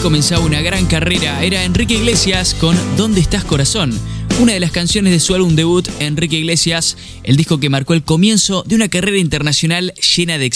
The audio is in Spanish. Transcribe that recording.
comenzaba una gran carrera. Era Enrique Iglesias con ¿Dónde estás, corazón?, una de las canciones de su álbum debut, Enrique Iglesias, el disco que marcó el comienzo de una carrera internacional llena de